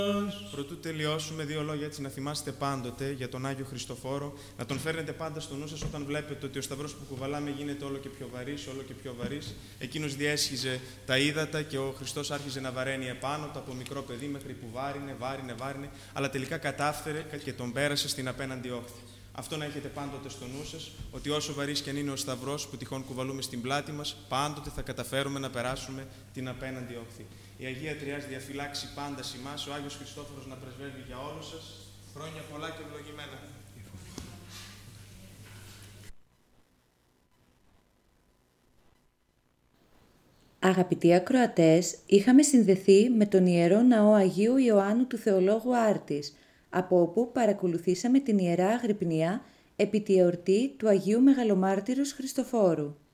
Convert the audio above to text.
Προτού τελειώσουμε, δύο λόγια έτσι να θυμάστε πάντοτε για τον Άγιο Χριστοφόρο, να τον φέρνετε πάντα στο νου σας όταν βλέπετε ότι ο σταυρός που κουβαλάμε γίνεται όλο και πιο βαρύς, όλο και πιο βαρύς. Εκείνος διέσχιζε τα ύδατα και ο Χριστός άρχιζε να βαραίνει επάνω του από μικρό παιδί μέχρι που βάρινε, αλλά τελικά κατάφερε και τον πέρασε στην απέναντι όχθη. Αυτό να έχετε πάντοτε στο νου σας, ότι όσο βαρύς και αν είναι ο σταυρός που τυχόν κουβαλούμε στην πλάτη μας, πάντοτε θα καταφέρουμε να περάσουμε την απέναντι όχθη. Η Αγία Τριάς διαφυλάξει πάντα ημάς, ο Άγιος Χριστόφορος να πρεσβεύει για όλους σας. Χρόνια πολλά και ευλογημένα. Αγαπητοί ακροατές, είχαμε συνδεθεί με τον Ιερό Ναό Αγίου Ιωάννου του Θεολόγου Άρτης, από όπου παρακολουθήσαμε την Ιερά Αγρυπνία επί τη εορτή του Αγίου Μεγαλομάρτυρος Χριστοφόρου.